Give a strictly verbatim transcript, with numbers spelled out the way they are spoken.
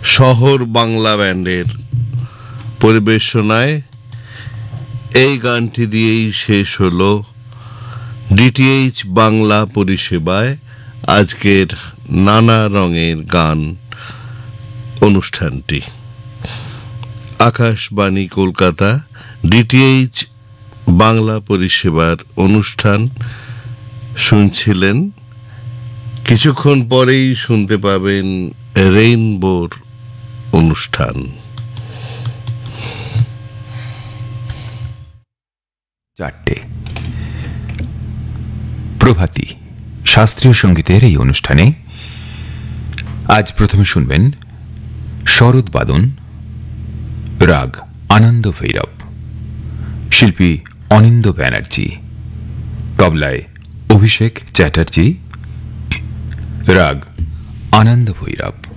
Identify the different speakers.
Speaker 1: শহর বাংলা ব্যান্ডের পরিবেশনায় এই গানটি দিয়েই শেষ হলো ডিটিএইচ বাংলা পরিষেবায় আজকের নানা রঙের গান অনুষ্ঠানটি। আকাশবাণী কলকাতা ডিটিএইচ বাংলা পরিষেবার অনুষ্ঠান শুনছিলেন। কিছুক্ষণ পরেই শুনতে পাবেন রেইনবোর অনুষ্ঠান।
Speaker 2: চারটে প্রভাতী শাস্ত্রীয় সঙ্গীতের এই অনুষ্ঠানে আজ প্রথমে শুনবেন শরৎ বাদন, রাগ আনন্দ ভৈরব, শিল্পী অনিন্দ ব্যানার্জি, তবলায় অভিষেক চ্যাটার্জি, রাগ আনন্দ ভৈরব।